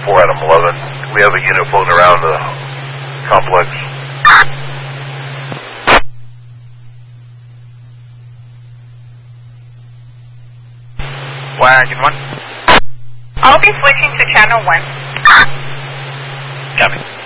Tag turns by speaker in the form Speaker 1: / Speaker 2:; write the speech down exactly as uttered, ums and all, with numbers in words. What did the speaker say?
Speaker 1: four Adam eleven. We have a unit floating around the complex.
Speaker 2: Wagon one.
Speaker 3: I'll be switching to channel one.
Speaker 2: Copy.